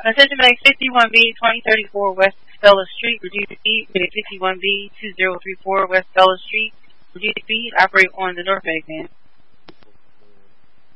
Attention Bank 51B 2034 West Bella Street, Virginia Beach, 51B 2034 West Bella Street, Virginia Beach, operate on the North Bank, man.